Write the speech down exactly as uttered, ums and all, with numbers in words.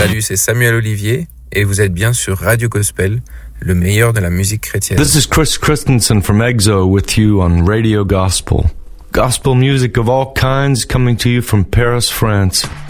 Salut, c'est Samuel Olivier et vous êtes bien sur Radio Gospel, le meilleur de la musique chrétienne. This is Chris Christensen from EXO with you on Radio Gospel. Gospel music of all kinds coming to you from Paris, France.